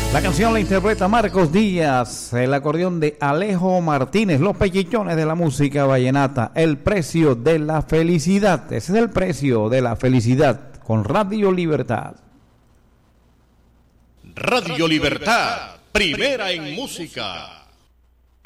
La canción la interpreta Marcos Díaz, el acordeón de Alejo Martínez, los pechichones de la música vallenata, el precio de la felicidad. Ese es el precio de la felicidad con Radio Libertad. Radio Libertad, primera en música.